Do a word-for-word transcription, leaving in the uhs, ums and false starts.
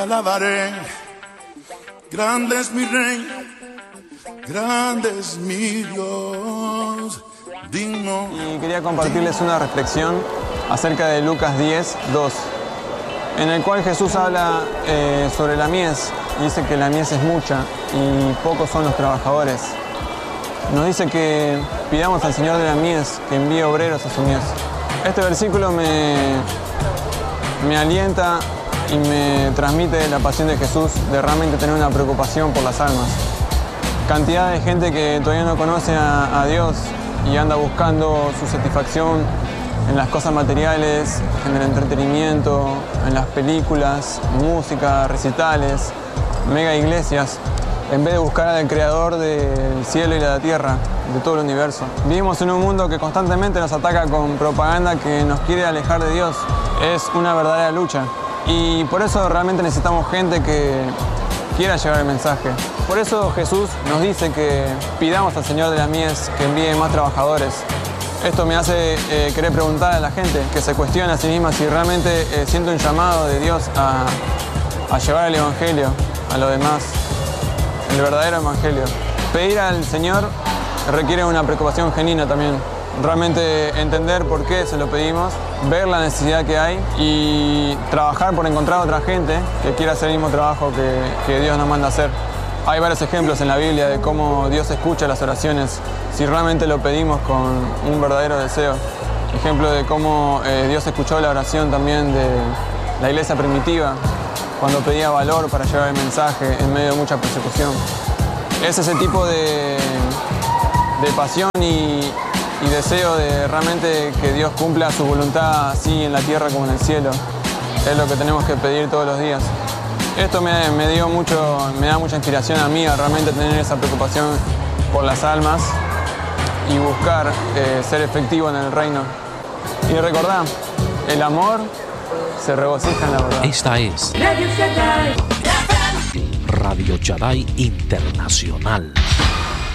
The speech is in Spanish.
Alabaré, grande es mi rey, grande es mi Dios, digno. Y quería compartirles una reflexión acerca de Lucas diez, dos, en el cual Jesús habla eh, sobre la mies, y dice que la mies es mucha y pocos son los trabajadores. Nos dice que pidamos al Señor de la mies que envíe obreros a su mies. Este versículo me, me alienta y me transmite la pasión de Jesús de realmente tener una preocupación por las almas. Cantidad de gente que todavía no conoce a, a Dios y anda buscando su satisfacción en las cosas materiales, en el entretenimiento, en las películas, música, recitales, mega iglesias, en vez de buscar al Creador del cielo y la tierra, de todo el universo. Vivimos en un mundo que constantemente nos ataca con propaganda que nos quiere alejar de Dios. Es una verdadera lucha. Y por eso realmente necesitamos gente que quiera llevar el mensaje. Por eso Jesús nos dice que pidamos al Señor de la mies que envíe más trabajadores. Esto me hace eh, querer preguntar a la gente que se cuestione a sí misma si realmente eh, siente un llamado de Dios a, a llevar el Evangelio a los demás, el verdadero Evangelio. Pedir al Señor requiere una preocupación genuina también. Realmente entender por qué se lo pedimos, ver la necesidad que hay y trabajar por encontrar a otra gente que quiera hacer el mismo trabajo que, que Dios nos manda a hacer. Hay varios ejemplos en la Biblia de cómo Dios escucha las oraciones si realmente lo pedimos con un verdadero deseo. Ejemplo de cómo eh, Dios escuchó la oración también de la iglesia primitiva cuando pedía valor para llevar el mensaje en medio de mucha persecución. Es ese tipo de, de pasión y, y deseo de realmente que Dios cumpla su voluntad así en la tierra como en el cielo. Es lo que tenemos que pedir todos los días. Esto me, me, dio mucho, me da mucha inspiración a mí a realmente tener esa preocupación por las almas y buscar eh, ser efectivo en el reino. Y recordad, el amor se regocija en la verdad. Esta es Radio Shaddai Internacional.